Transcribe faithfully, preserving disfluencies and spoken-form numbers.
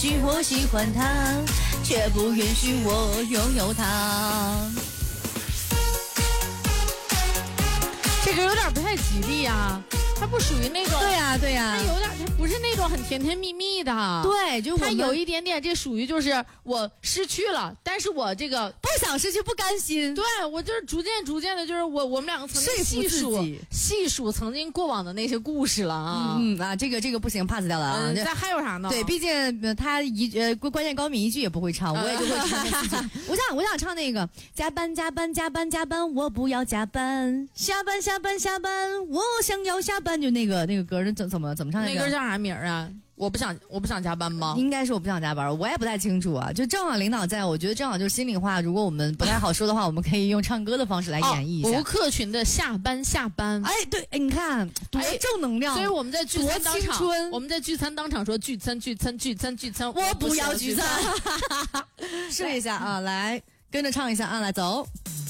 许我喜欢他，却不允许我拥有他。 这个有点不太吉利啊，它不属于那种。 对呀、啊、对呀、 啊，它有点，它不是那种很甜甜蜜蜜的。 对，就它有一点点，这属于就是我失去了，但是我这个不想失去，不甘心。 对，我就是逐渐逐渐的，就是我我们两个曾经细数细数曾经过往的那些故事了啊。 嗯啊，这个这个不行 ，pass 掉了啊。 那、嗯、还有啥呢？ 对，毕竟他一呃关键高敏一句也不会唱，我也就会唱那四句。我想我想唱那个加班加班加班加班，我不要加班，下班下班下班，我想要下班，就那个那个歌怎怎么怎么唱那歌叫啥名啊？我不想，我不想加班吗？ 应该是我不想加班，我也不太清楚啊。就正好领导在，我觉得正好就是心里话，如果我们不太好说的话，我们可以用唱歌的方式来演绎一下。 吴克群的下班下班， 哎，对，哎，你看多正能量。 所以我们在聚餐当场，我们在聚餐当场说聚餐聚餐聚餐聚餐， 我不要聚餐。试一下啊，来跟着唱一下啊，来走。